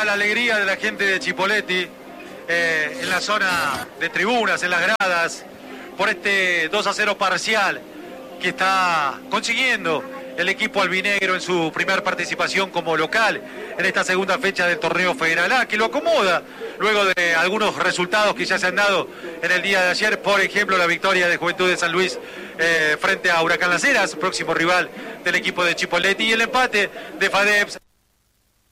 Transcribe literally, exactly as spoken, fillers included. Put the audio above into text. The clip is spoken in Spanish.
está la alegría de la gente de Chipoleti eh, en la zona de tribunas, en las gradas, por este dos a cero parcial que está consiguiendo el equipo albinegro en su primera participación como local en esta segunda fecha del torneo federal A, que lo acomoda luego de algunos resultados que ya se han dado en el día de ayer, por ejemplo la victoria de Juventud de San Luis eh, frente a Huracán Las Heras, próximo rival del equipo de Chipoleti, y el empate de FADEPS